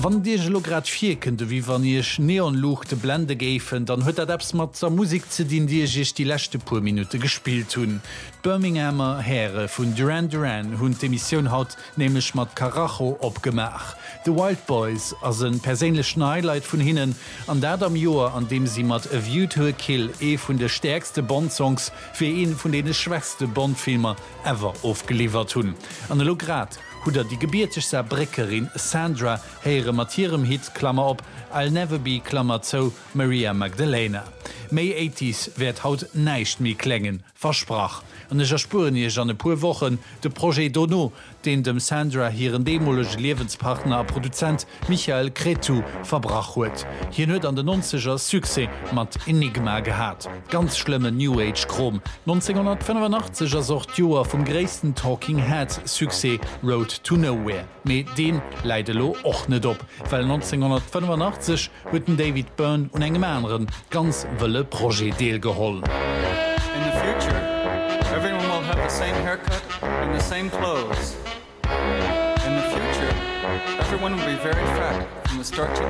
Wann Dir lo grad vierkende, wie wann ihrch Neonluch de Blende géfen, dann huet Apps mat zur Musik ze dien Dir sich die lächte pur Minute gespielt hunn. Birminghamer Heere vun Duran Duran hunn d'Emissionioun haut nemech mat Karacho opgemach. The Wild Boys as een perélech Highlight vun hinnen an dat am Joer, an dem sie mat A View to a Kill vun de stärkste Bondsongs fir een vun de schwächste Bondfilmer ever aufgeliefert hunn. An de Lograt huder die gebiertechster Breckerin Sandra heere Mattierem Hit Klammer op, I'll never be Klammer zo Maria Magdalena. May 80s werd haut neicht mi klengen, versprach. An ech erspuren je an e puer wochen de Projekt Dono, den dem Sandra hireieren demolege Lebenspartner a Produzent Michael Cretu verbrach huet. Hier huet an den 90er Suse mat Enigma gehat. Ganz schlimme New Age Chrom. 1985 socht Joer vum gréisten Talking Heads Suse Road to Nowhere. Me den leidelo och net op, weil 1985 hueten David Byrne und engem anderen ganz wëlle Projekt deel geholl. In the future, everyone will have the same haircut and the same clothes. In the future, everyone will be very fat from the start to